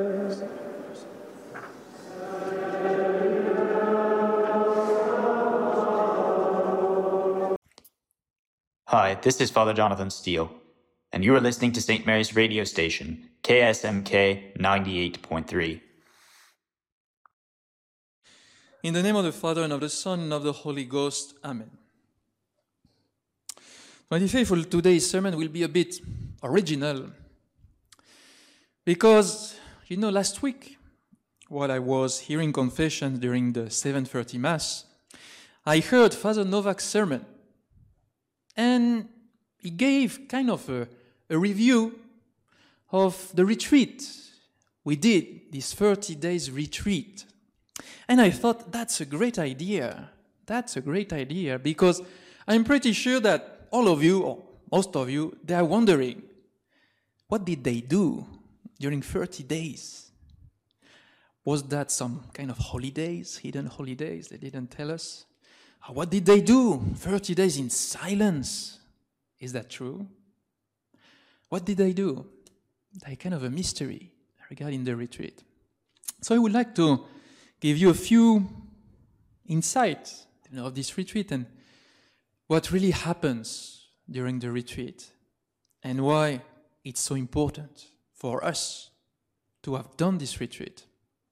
Hi, this is Father Jonathan Steele, and you are listening to St. Mary's radio station, KSMK 98.3. In the name of the Father, and of the Son, and of the Holy Ghost. Amen. My dear faithful, today's sermon will be a bit original, because, last week, while I was hearing confessions during the 7:30 Mass, I heard Father Novak's sermon, and he gave kind of a review of the retreat we did, this 30 days retreat. And I thought, that's a great idea. That's a great idea, because I'm pretty sure that all of you, or most of you, they are wondering, what did they do during 30 days? Was that some kind of holidays, hidden holidays? They didn't tell us. What did they do? 30 days in silence. Is that true? What did they do? They're kind of a mystery regarding the retreat. So I would like to give you a few insights of this retreat and what really happens during the retreat and why it's so important for us to have done this retreat.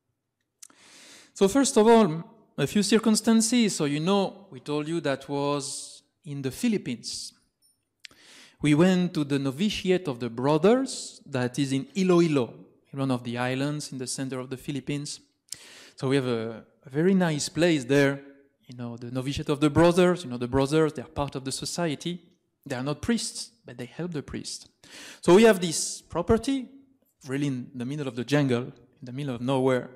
So first of all, a few circumstances. So we told you that was in the Philippines. We went to the novitiate of the brothers that is in Iloilo, in one of the islands in the center of the Philippines. So we have a very nice place there. The novitiate of the brothers, the brothers, they are part of the society. They are not priests, but they help the priest. So we have this property, really in the middle of the jungle, in the middle of nowhere.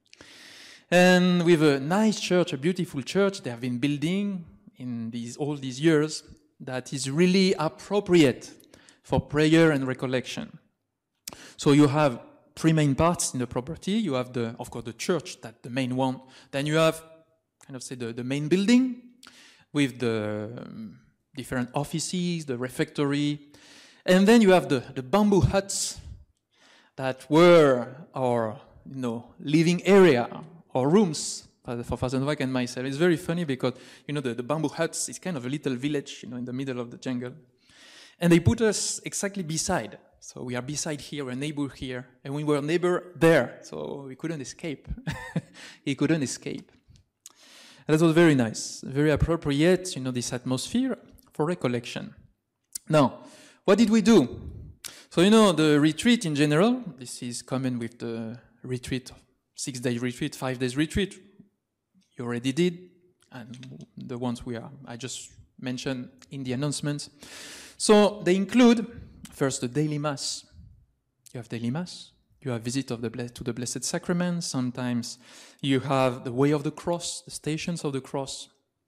And we have a nice church, a beautiful church they have been building in all these years that is really appropriate for prayer and recollection. So you have three main parts in the property. You have, of course, the church, that's the main one. Then you have, the main building with the different offices, the refectory. And then you have the bamboo huts that were our, living area, or rooms for Father Novak and myself. It's very funny because, the bamboo huts is kind of a little village, in the middle of the jungle. And they put us exactly beside. So we are beside here, we're neighbor here, and we were neighbor there. So we couldn't escape. He couldn't escape. And that was very nice, very appropriate, this atmosphere for recollection. Now, what did we do? So, the retreat in general, this is common with the retreat, 6-day retreat, 5 days retreat, you already did, and the ones I just mentioned in the announcements. So they include, first, the daily Mass. You have daily Mass, you have visit to the Blessed Sacrament, sometimes you have the Way of the Cross, the Stations of the Cross.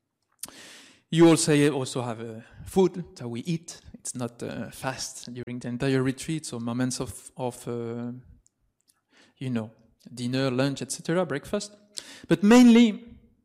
You also have food that we eat. It's not fast during the entire retreat, so moments of dinner, lunch, etc., breakfast. But mainly,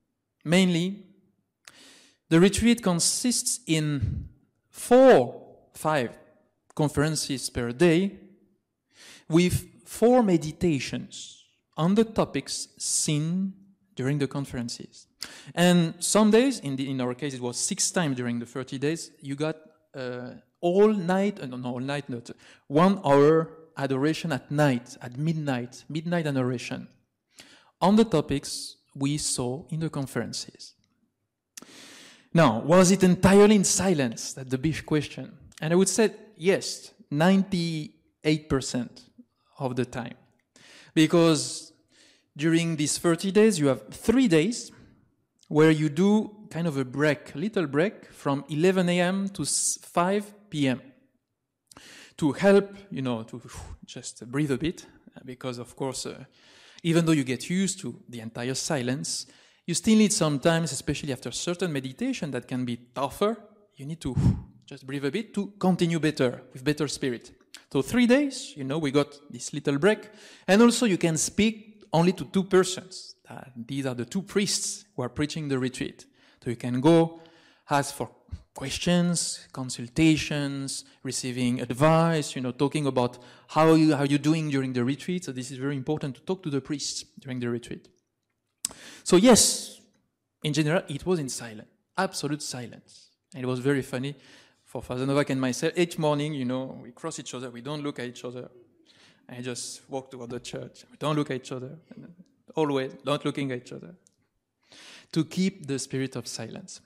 the retreat consists in 4-5 conferences per day with 4 meditations on the topics seen during the conferences. And some days, in our case, it was 6 times during the 30 days, you got all night, 1 hour adoration at night, at midnight adoration, on the topics we saw in the conferences. Now, was it entirely in silence? That's the big question. And I would say yes, 98% of the time. Because during these 30 days, you have 3 days where you do kind of a little break from 11 a.m. to 5 p.m. to help, to just breathe a bit, because of course, even though you get used to the entire silence, you still need sometimes, especially after certain meditation that can be tougher, you need to just breathe a bit to continue better, with better spirit. So 3 days, we got this little break, and also you can speak only to 2 persons. These are the 2 priests who are preaching the retreat. So you can go ask for questions, consultations, receiving advice, talking about how you're doing during the retreat. So this is very important to talk to the priests during the retreat. So yes, in general, it was in silence, absolute silence. And it was very funny for Father Novak and myself. Each morning, we cross each other, we don't look at each other. I just walk toward the church. We don't look at each other. Always not looking at each other. To keep the spirit of silence.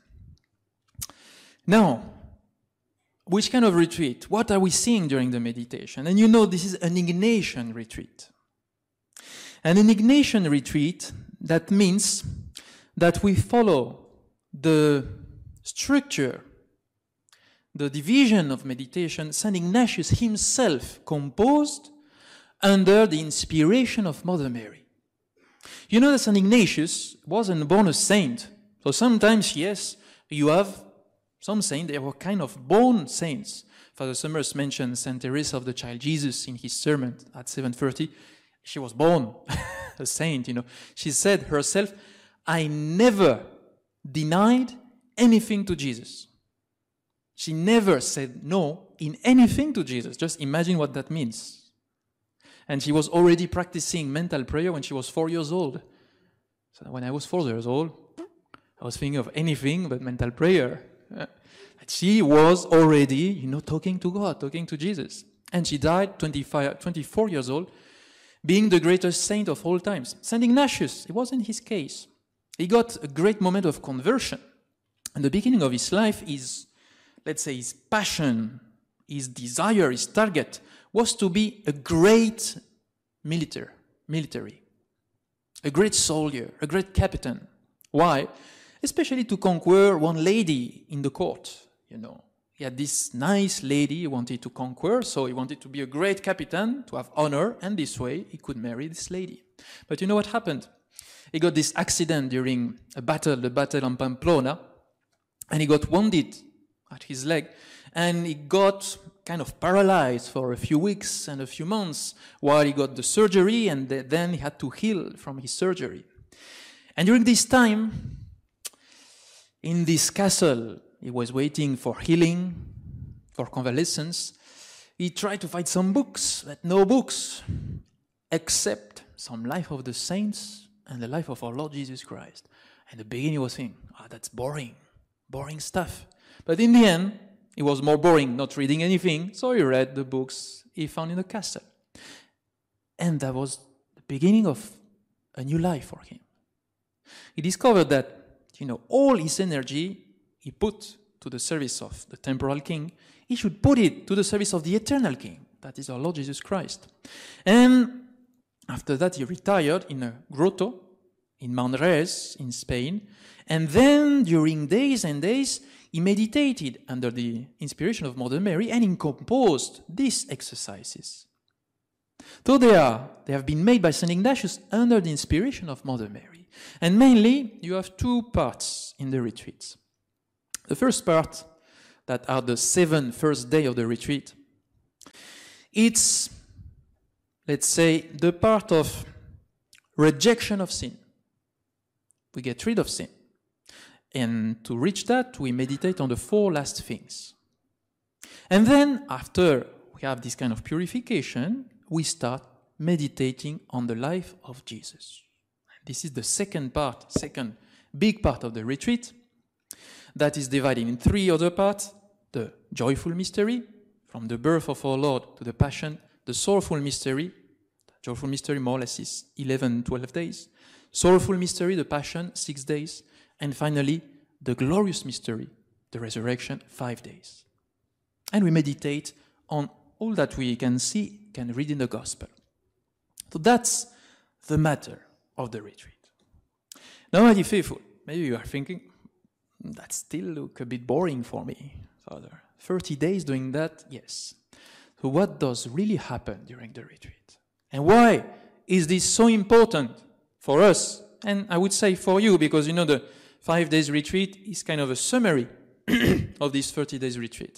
Now, which kind of retreat? What are we seeing during the meditation? And this is an Ignatian retreat. And an Ignatian retreat, that means that we follow the structure, the division of meditation St. Ignatius himself composed under the inspiration of Mother Mary. You know that St. Ignatius wasn't born a saint. So sometimes, yes, you have some saints, they were kind of born saints. Father Summers mentioned St. Teresa of the Child Jesus in his sermon at 7:30. She was born a saint, She said herself, I never denied anything to Jesus. She never said no in anything to Jesus. Just imagine what that means. And she was already practicing mental prayer when she was 4 years old. So when I was 4 years old, I was thinking of anything but mental prayer. She was already, talking to God, talking to Jesus. And she died 24 years old, being the greatest saint of all times. St. Ignatius, it wasn't his case. He got a great moment of conversion. And the beginning of his life is, let's say, his passion, his desire, his target was to be a great military, a great soldier, a great captain. Why? Especially to conquer one lady in the court, He had this nice lady he wanted to conquer, so he wanted to be a great captain, to have honor, and this way he could marry this lady. But you know what happened? He got this accident during the battle on Pamplona, and he got wounded at his leg, and he got kind of paralyzed for a few weeks and a few months while he got the surgery, and then he had to heal from his surgery. And during this time, in this castle, he was waiting for healing, for convalescence. He tried to find some books, but no books, except some Life of the Saints and the life of our Lord Jesus Christ. And the beginning was thinking, that's boring stuff. But in the end, it was more boring not reading anything, so he read the books he found in the castle. And that was the beginning of a new life for him. He discovered that, all his energy he put to the service of the temporal king, he should put it to the service of the eternal king, that is our Lord Jesus Christ. And after that, he retired in a grotto in Manresa in Spain. And then, during days and days, he meditated under the inspiration of Mother Mary and he composed these exercises. So they have been made by St. Ignatius under the inspiration of Mother Mary. And mainly, you have two parts in the retreats. The first part, that are the 7 first days of the retreat, it's, let's say, the part of rejection of sin. We get rid of sin. And to reach that, we meditate on the 4 last things. And then, after we have this kind of purification, we start meditating on the life of Jesus. This is the second big part of the retreat, that is divided in 3 other parts: the joyful mystery, from the birth of our Lord to the Passion; the sorrowful mystery, the joyful mystery more or less is 11-12 days; sorrowful mystery, the Passion, 6 days; and finally, the glorious mystery, the resurrection, 5 days. And we meditate on all that we can read in the Gospel. So that's the matter of the retreat. Now, my dear faithful, maybe you are thinking, that still looks a bit boring for me, Father. 30 days doing that? Yes. So what does really happen during the retreat? And why is this so important for us? And I would say for you, because the 5 days retreat is kind of a summary of this 30 days retreat.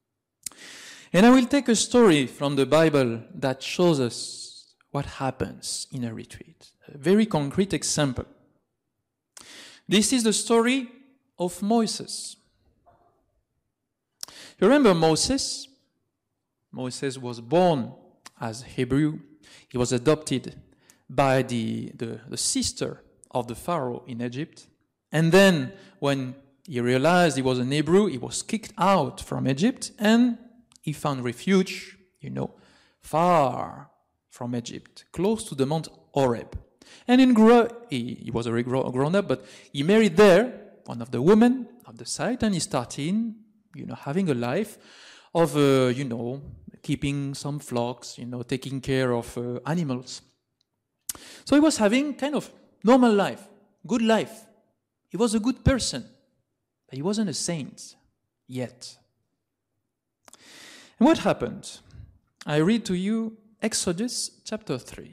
And I will take a story from the Bible that shows us what happens in a retreat. A very concrete example. This is the story of Moses. You remember Moses? Moses was born as Hebrew. He was adopted by the sister of the Pharaoh in Egypt. And then when he realized he was an Hebrew, he was kicked out from Egypt and he found refuge, far from Egypt, close to the Mount Horeb. And he was already grown up, but he married there, one of the women of the site, and he started, having a life of, keeping some flocks, taking care of animals. So he was having kind of normal life, good life. He was a good person, but he wasn't a saint yet. And what happened? I read to you Exodus chapter 3.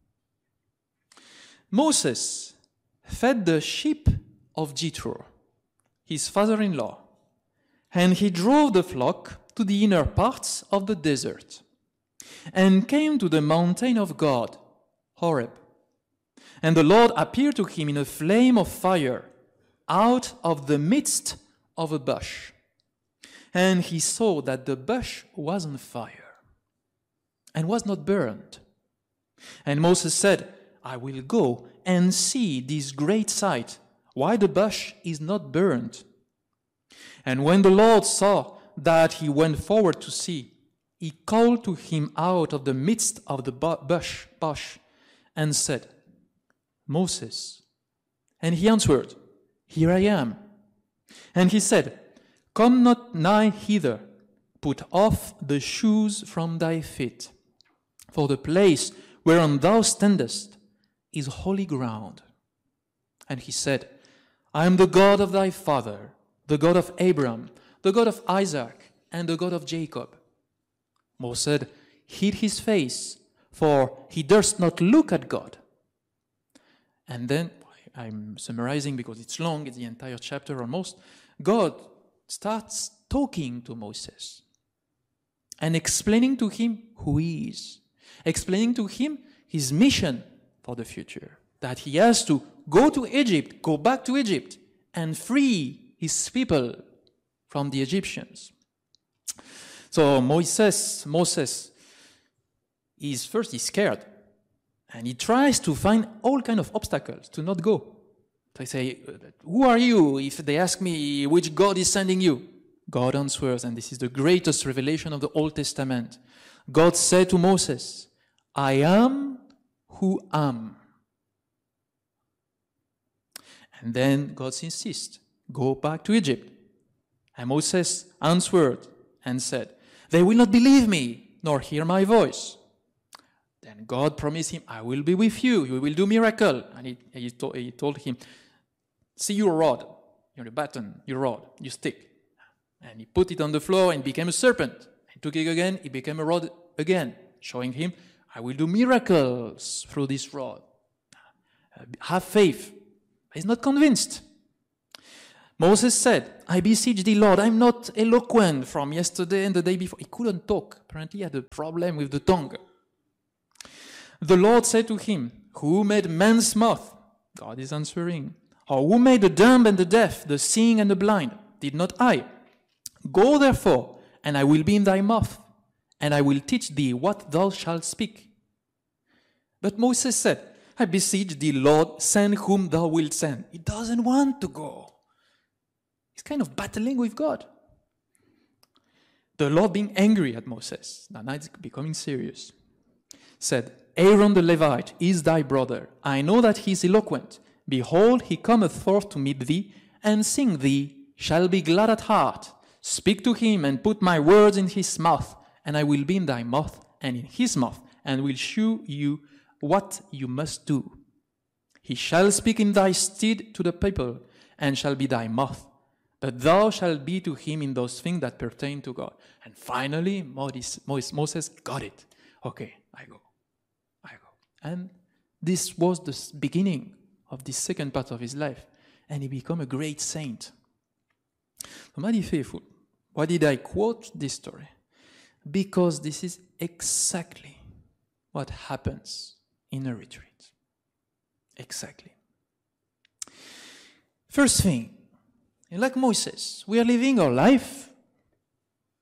Moses fed the sheep of Jethro, his father-in-law, and he drove the flock to the inner parts of the desert, and came to the mountain of God, Horeb. And the Lord appeared to him in a flame of fire out of the midst of a bush. And he saw that the bush was on fire and was not burned. And Moses said, I will go and see this great sight, why the bush is not burned. And when the Lord saw that he went forward to see, he called to him out of the midst of the bush and said, Moses. And he answered, Here I am. And he said, Come not nigh hither, put off the shoes from thy feet, for the place whereon thou standest is holy ground. And he said, I am the God of thy father, the God of Abraham, the God of Isaac, and the God of Jacob. Moses hid his face, for he durst not look at God. And then, I'm summarizing because it's long, it's the entire chapter almost, God starts talking to Moses and explaining to him who he is, explaining to him his mission for the future, that he has to go to Egypt, go back to Egypt, and free his people from the Egyptians. So Moses he's scared, and he tries to find all kind of obstacles to not go. So I say, who are you? If they ask me which God is sending you, God answers, and this is the greatest revelation of the Old Testament. God said to Moses, I am who am. And then God insists, go back to Egypt. And Moses answered and said, they will not believe me, nor hear my voice. Then God promised him, I will be with you, you will do miracle. And he told him, see your rod, your baton, your rod, your stick. And he put it on the floor and became a serpent. He took it again, it became a rod again, showing him, I will do miracles through this rod. Have faith. He's not convinced. Moses said, I beseech thee, Lord, I'm not eloquent from yesterday and the day before. He couldn't talk. Apparently he had a problem with the tongue. The Lord said to him, who made man's mouth? God is answering. Or who made the dumb and the deaf, the seeing and the blind? Did not I? Go therefore, and I will be in thy mouth, and I will teach thee what thou shalt speak. But Moses said, I beseech thee, Lord, send whom thou wilt send. He doesn't want to go. He's kind of battling with God. The Lord, being angry at Moses, now it's becoming serious, said, Aaron the Levite is thy brother. I know that he is eloquent. Behold, he cometh forth to meet thee, and sing thee shall be glad at heart. Speak to him, and put my words in his mouth, and I will be in thy mouth, and in his mouth, and will shew you what you must do. He shall speak in thy stead to the people, and shall be thy mouth. But thou shalt be to him in those things that pertain to God. And finally, Moses got it. Okay, I go. And this was the beginning of the second part of his life. And he became a great saint. So, mighty faithful, why did I quote this story? Because this is exactly what happens in a retreat. Exactly. First thing, like Moses, we are living our life,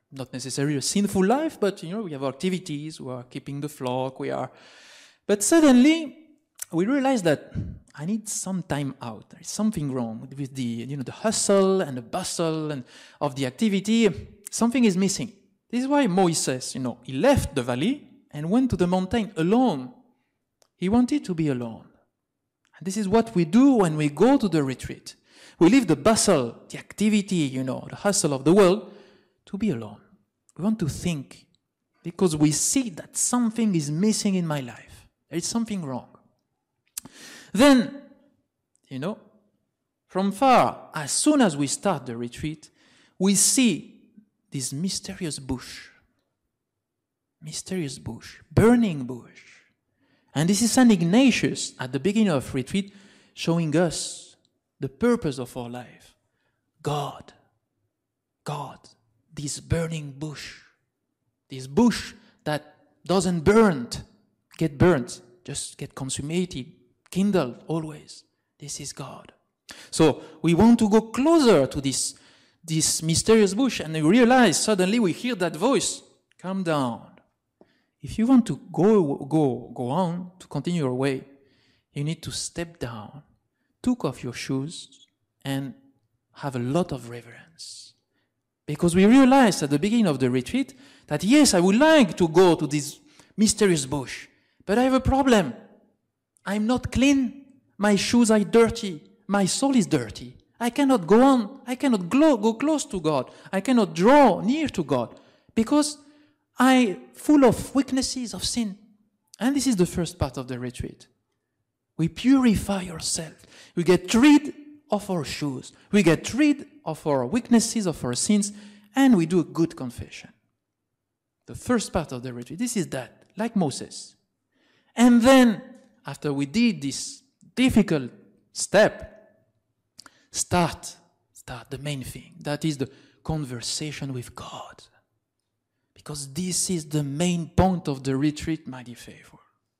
not necessarily a sinful life, but we have activities, we are keeping the flock, But suddenly, we realize that I need some time out. There is something wrong with the hustle and the bustle and of the activity. Something is missing. This is why Moses, he left the valley and went to the mountain alone. He wanted to be alone. And this is what we do when we go to the retreat. We leave the bustle, the activity, the hustle of the world to be alone. We want to think because we see that something is missing in my life. There is something wrong. Then, from far, as soon as we start the retreat, we see this mysterious bush, burning bush. And this is St. Ignatius at the beginning of retreat showing us the purpose of our life. God, this burning bush, this bush that doesn't get burnt, just get consumated, kindled always. This is God. So we want to go closer to this mysterious bush, and we realize suddenly we hear that voice, calm down. If you want to go on, to continue your way, you need to step down, take off your shoes, and have a lot of reverence. Because we realized at the beginning of the retreat that yes, I would like to go to this mysterious bush, but I have a problem. I'm not clean. My shoes are dirty. My soul is dirty. I cannot go on. I cannot go close to God. I cannot draw near to God because I'm full of weaknesses of sin. And this is the first part of the retreat. We purify ourselves. We get rid of our shoes. We get rid of our weaknesses, of our sins, and we do a good confession. The first part of the retreat, this is that, like Moses. And then, after we did this difficult step, start the main thing. That is the conversation with God. Because this is the main point of the retreat, my dear faithful.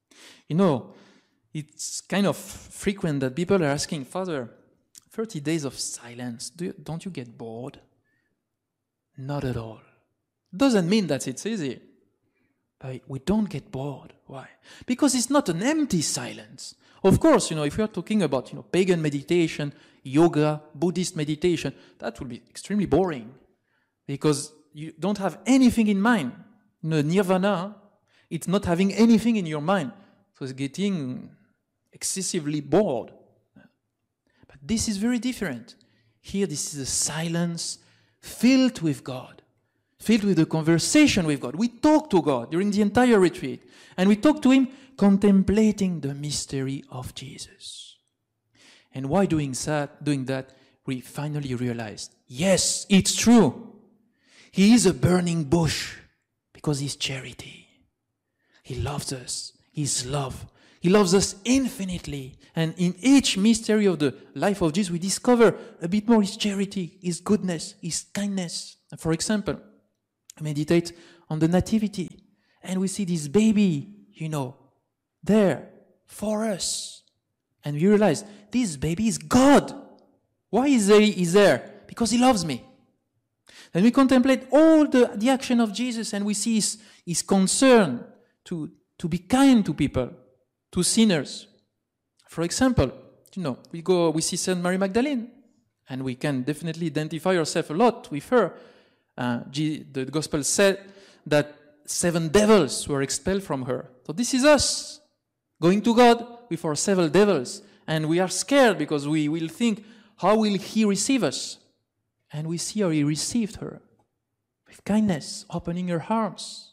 It's kind of frequent that people are asking, Father, 30 days of silence, don't you get bored? Not at all. Doesn't mean that it's easy. But we don't get bored. Why? Because it's not an empty silence. Of course, if we are talking about, pagan meditation, yoga, Buddhist meditation, that will be extremely boring because you don't have anything in mind. Nirvana, it's not having anything in your mind. So it's getting excessively bored. But this is very different. Here, this is a silence filled with God, filled with the conversation with God. We talk to God during the entire retreat, and we talk to Him contemplating the mystery of Jesus. And while doing that, we finally realized, yes, it's true. He is a burning bush because He's charity. He loves us. He's love. He loves us infinitely. And in each mystery of the life of Jesus, we discover a bit more His charity, His goodness, His kindness. For example, meditate on the Nativity, and we see this baby, there for us. And we realize this baby is God. Why is He there? Because He loves me. Then we contemplate all the action of Jesus, and we see His concern to be kind to people, to sinners. For example, we see Saint Mary Magdalene, and we can definitely identify ourselves a lot with her. The Gospel said that 7 devils were expelled from her. So this is us, going to God with our 7 devils. And we are scared because we will think, how will He receive us? And we see how He received her, with kindness, opening her arms.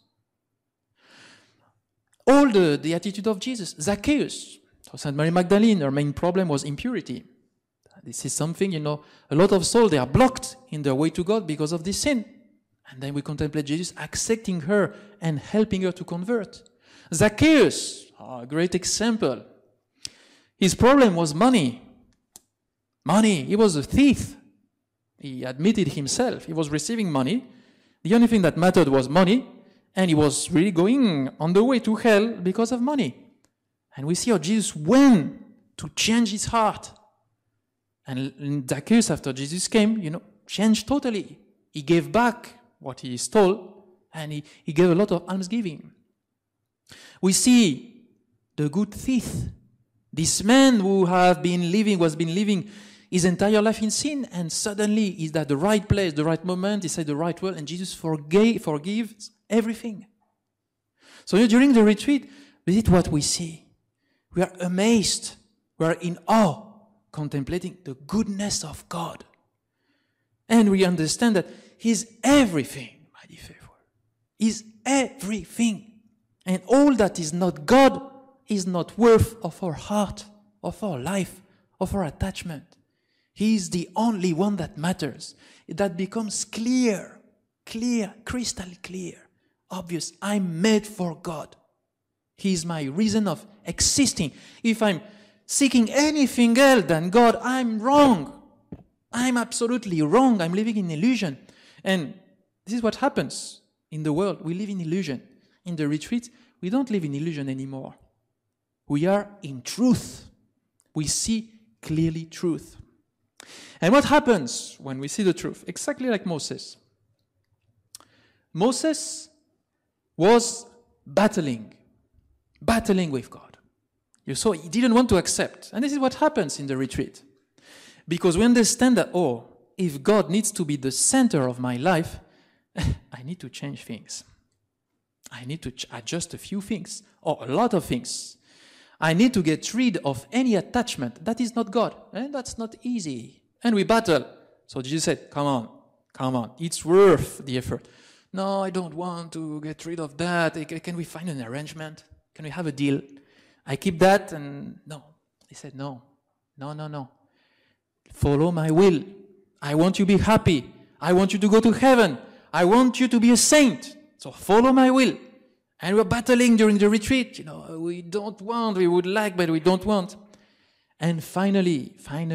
All the attitude of Jesus. Zacchaeus, so Saint Mary Magdalene, her main problem was impurity. This is something, a lot of souls, they are blocked in their way to God because of this sin. And then we contemplate Jesus accepting her and helping her to convert. Zacchaeus, a great example. His problem was money. Money. He was a thief. He admitted himself. He was receiving money. The only thing that mattered was money. And he was really going on the way to hell because of money. And we see how Jesus went to change his heart. And Zacchaeus, after Jesus came, changed totally. He gave back what he is told, and he gave a lot of almsgiving. We see the good thief, this man who was been living his entire life in sin, and suddenly he's at the right place, the right moment, he said the right word, and Jesus forgives everything. So during the retreat, this is what we see. We are amazed. We are in awe, contemplating the goodness of God. And we understand that He's everything, mighty faithful. He's everything. And all that is not God is not worth of our heart, of our life, of our attachment. He is the only one that matters. That becomes clear, crystal clear, obvious. I'm made for God. He is my reason of existing. If I'm seeking anything else than God, I'm wrong. I'm absolutely wrong. I'm living in illusion. And this is what happens in the world. We live in illusion. In the retreat, we don't live in illusion anymore. We are in truth. We see clearly truth. And what happens when we see the truth? Exactly like Moses. Moses was battling with God. You saw he didn't want to accept. And this is what happens in the retreat. Because we understand that, if God needs to be the center of my life, I need to change things. I need to adjust a few things, or a lot of things. I need to get rid of any attachment that is not God. And that's not easy. And we battle. So Jesus said, come on. It's worth the effort. No, I don't want to get rid of that. Can we find an arrangement? Can we have a deal? I keep that and no. He said, no. Follow my will. I want you to be happy. I want you to go to heaven. I want you to be a saint. So follow my will. And we're battling during the retreat. We don't want, we would like, but we don't want. And finally,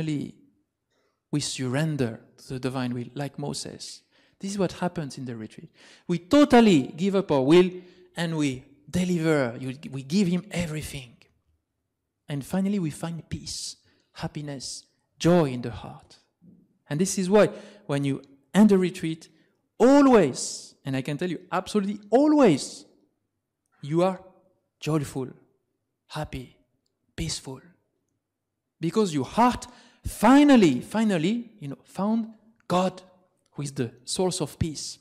we surrender to the divine will, like Moses. This is what happens in the retreat. We totally give up our will and we deliver, we give Him everything. And finally, we find peace, happiness, joy in the heart. And this is why when you end the retreat, always, and I can tell you absolutely always, you are joyful, happy, peaceful. Because your heart finally, found God, who is the source of peace.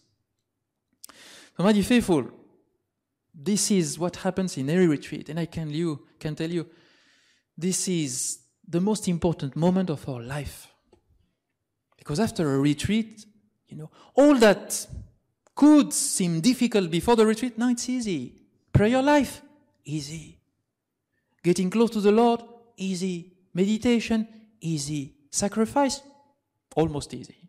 So, my dear faithful, this is what happens in every retreat. And I can tell you, this is the most important moment of our life. Because after a retreat, all that could seem difficult before the retreat, now it's easy. Prayer life, easy. Getting close to the Lord, easy. Meditation, easy. Sacrifice, almost easy.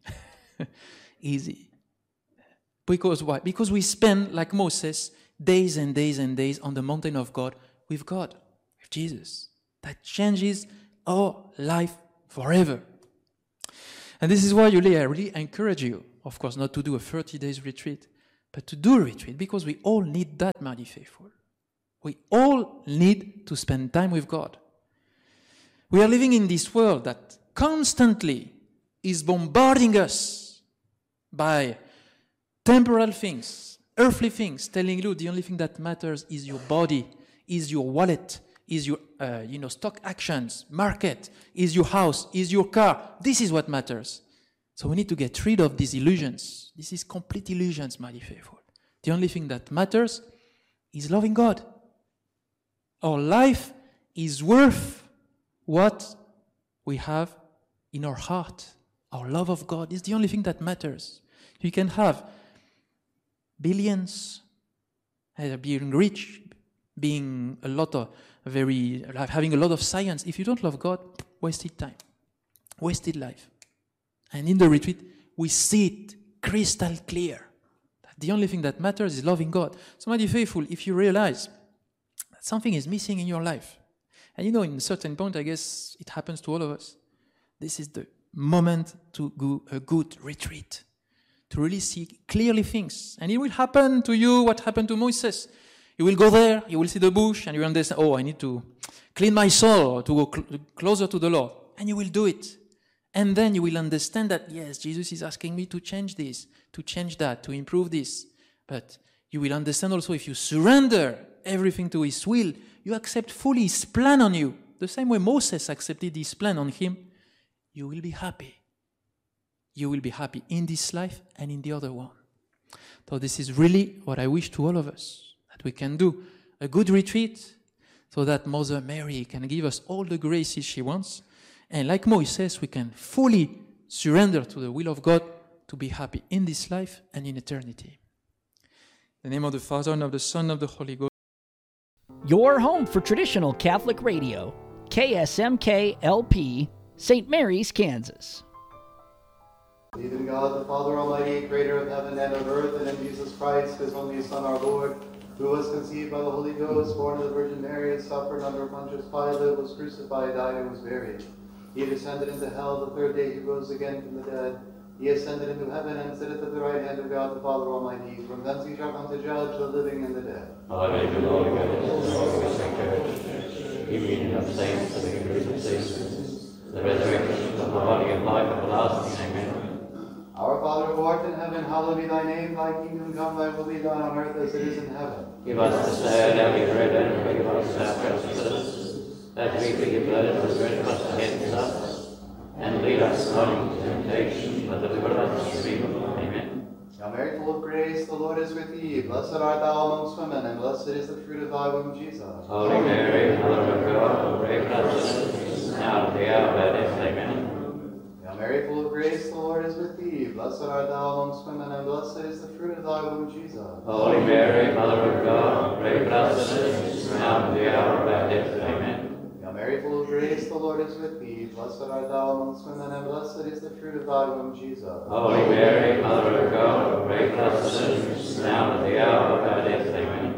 Easy. Because why? Because we spend, like Moses, days and days and days on the mountain of God, with Jesus. That changes our life forever. And this is why I really encourage you, of course, not to do a 30 days retreat, but to do a retreat, because we all need that, my dear faithful. We all need to spend time with God. We are living in this world that constantly is bombarding us by temporal things, earthly things, telling you the only thing that matters is your body, is your wallet, is your stock actions, market, is your house, is your car. This is what matters. So we need to get rid of these illusions. This is complete illusions, my dear faithful. The only thing that matters is loving God. Our life is worth what we have in our heart. Our love of God is the only thing that matters. You can have billions, being rich, being having a lot of science. If you don't love God, wasted time, wasted life. And in the retreat, we see it crystal clear. That the only thing that matters is loving God. So, my dear faithful, if you realize that something is missing in your life, and in a certain point, I guess it happens to all of us, this is the moment to do a good retreat, to really see clearly things. And it will happen to you what happened to Moses. You will go there, you will see the bush, and you will understand, I need to clean my soul, to go closer to the Lord. And you will do it. And then you will understand that, yes, Jesus is asking me to change this, to change that, to improve this. But you will understand also if you surrender everything to His will, you accept fully His plan on you, the same way Moses accepted His plan on him, you will be happy. You will be happy in this life and in the other one. So this is really what I wish to all of us, that we can do a good retreat so that Mother Mary can give us all the graces she wants. And like Moises, we can fully surrender to the will of God to be happy in this life and in eternity. In the name of the Father, and of the Son, and of the Holy Ghost. Your home for traditional Catholic radio, KSMK LP, St. Mary's, Kansas. Believe in God, the Father Almighty, creator of heaven and of earth, and in Jesus Christ, His only Son, our Lord, who was conceived by the Holy Ghost, born of the Virgin Mary, suffered under Pontius Pilate, was crucified, died, and was buried. He descended into hell. The third day He rose again from the dead. He ascended into heaven and sitteth at the right hand of God, the Father Almighty. From thence He shall come to judge the living and the dead. Alleluia, Lord, the union of saints, the victories of saints, the resurrection of the body and life everlasting. Amen. Our Father who art in heaven, hallowed be Thy name. Thy kingdom come, Thy will be done on earth as it is in heaven. Give us this day our daily bread, and forgive us our trespasses, that we forgive those who trespass against us. And lead us not into temptation, but deliver us from evil. Amen. Hail Mary, full of grace, the Lord is with thee. Blessed art thou amongst women, and blessed is the fruit of thy womb, Jesus. Holy Mary, Mother of God, pray for us sinners, now and at the hour of our death. Amen. Hail Mary, full of grace, the Lord is with thee. Blessed art thou amongst women, and blessed is the fruit of thy womb, Jesus. Holy Mary, Mother of God, pray for us sinners, now and at the hour of our death. Amen. Hail Mary, full of grace, the Lord is with thee. Blessed art thou amongst women, and blessed is the fruit of thy womb, Jesus. Holy Mary, Mother of God, pray for us sinners, now and at the hour of our death. Amen.